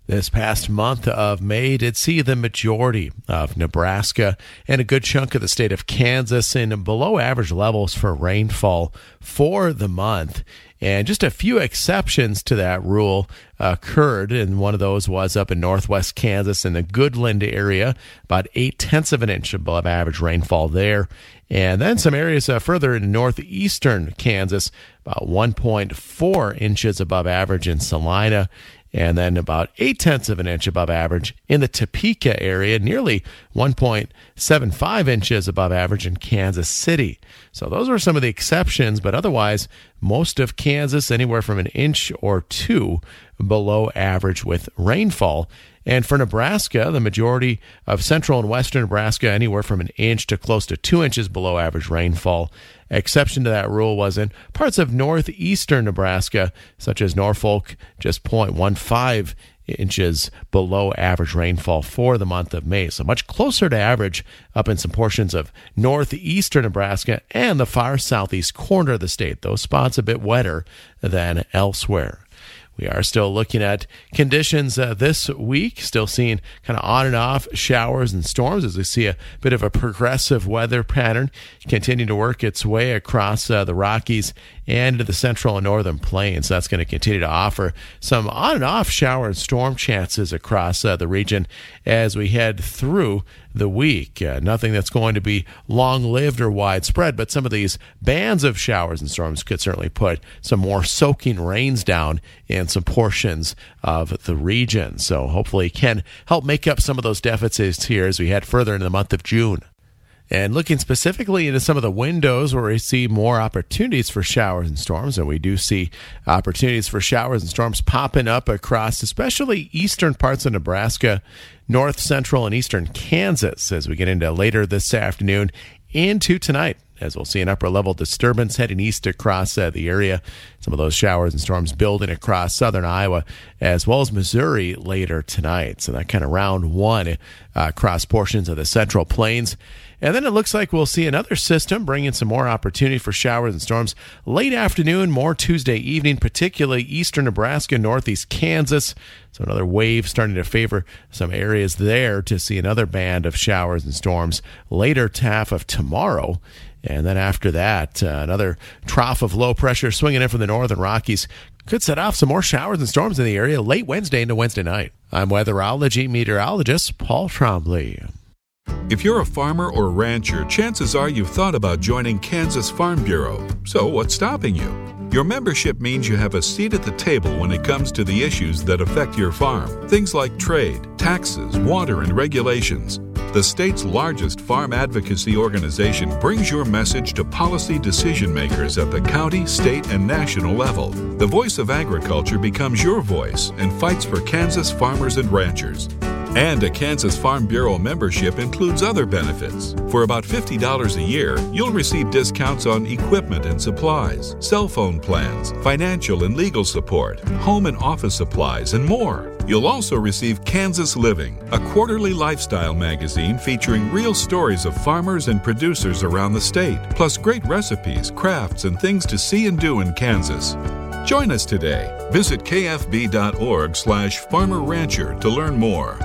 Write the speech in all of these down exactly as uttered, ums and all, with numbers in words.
This past month of May did see the majority of Nebraska and a good chunk of the state of Kansas in below average levels for rainfall for the month. And just a few exceptions to that rule occurred, and one of those was up in northwest Kansas in the Goodland area, about eight tenths of an inch above average rainfall there. And then some areas uh, further in northeastern Kansas, about one point four inches above average in Salina, and then about eight tenths of an inch above average in the Topeka area, nearly one point seven five inches above average in Kansas City. So those are some of the exceptions, but otherwise, most of Kansas anywhere from an inch or two below average with rainfall. And for Nebraska, the majority of central and western Nebraska anywhere from an inch to close to two inches below average rainfall. Exception to that rule was in parts of northeastern Nebraska, such as Norfolk, just zero point one five inches below average rainfall for the month of May. So much closer to average up in some portions of northeastern Nebraska and the far southeast corner of the state. Those spots a bit wetter than elsewhere. We are still looking at conditions uh, this week, still seeing kind of on and off showers and storms as we see a bit of a progressive weather pattern continue to work its way across uh, the Rockies and into the central and northern plains. That's going to continue to offer some on and off shower and storm chances across uh, the region as we head through the week. Uh, nothing that's going to be long-lived or widespread, but some of these bands of showers and storms could certainly put some more soaking rains down in some portions of the region. So hopefully can help make up some of those deficits here as we head further into the month of June. And looking specifically into some of the windows where we see more opportunities for showers and storms, and we do see opportunities for showers and storms popping up across especially eastern parts of Nebraska, north, central, and eastern Kansas as we get into later this afternoon into tonight, as we'll see an upper-level disturbance heading east across uh, the area. Some of those showers and storms building across southern Iowa as well as Missouri later tonight. So that kind of round one uh, across portions of the central plains. And then it looks like we'll see another system bringing some more opportunity for showers and storms late afternoon, more Tuesday evening, particularly eastern Nebraska, northeast Kansas. So another wave starting to favor some areas there to see another band of showers and storms later half of tomorrow. And then after that, uh, another trough of low pressure swinging in from the northern Rockies could set off some more showers and storms in the area late Wednesday into Wednesday night. I'm weatherology meteorologist Paul Trombley. If you're a farmer or rancher, chances are you've thought about joining Kansas Farm Bureau. So what's stopping you? Your membership means you have a seat at the table when it comes to the issues that affect your farm. Things like trade, taxes, water, and regulations. The state's largest farm advocacy organization brings your message to policy decision makers at the county, state, and national level. The voice of agriculture becomes your voice and fights for Kansas farmers and ranchers. And a Kansas Farm Bureau membership includes other benefits. For about fifty dollars a year, you'll receive discounts on equipment and supplies, cell phone plans, financial and legal support, home and office supplies, and more. You'll also receive Kansas Living, a quarterly lifestyle magazine featuring real stories of farmers and producers around the state, plus great recipes, crafts, and things to see and do in Kansas. Join us today. Visit kfb.org slash farmer rancher to learn more.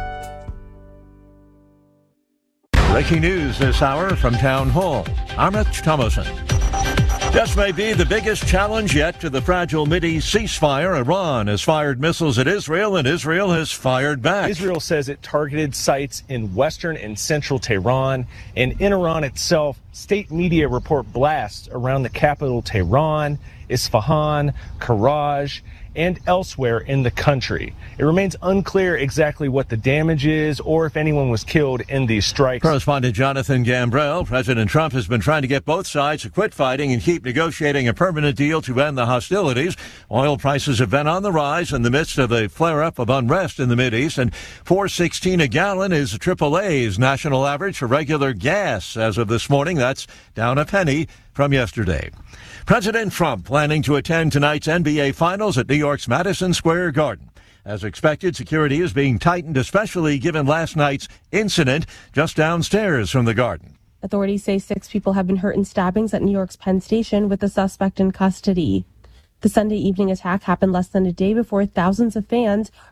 Breaking news this hour from Town Hall. I'm Rich Thomason. This may be the biggest challenge yet to the fragile Mideast ceasefire. Iran has fired missiles at Israel, and Israel has fired back. Israel says it targeted sites in western and central Tehran. And in Iran itself, state media report blasts around the capital Tehran, Isfahan, Karaj, and elsewhere in the country. It remains unclear exactly what the damage is or if anyone was killed in these strikes. Correspondent Jonathan Gambrell. President Trump has been trying to get both sides to quit fighting and keep negotiating a permanent deal to end the hostilities. Oil prices have been on the rise in the midst of a flare-up of unrest in the Mideast, and four sixteen a gallon is triple A's national average for regular gas. As of this morning, that's down a penny from yesterday. President Trump planning to attend tonight's N B A Finals at New York's Madison Square Garden. As expected, security is being tightened, especially given last night's incident just downstairs from the Garden. Authorities say six people have been hurt in stabbings at New York's Penn Station, with the suspect in custody. The Sunday evening attack happened less than a day before thousands of fans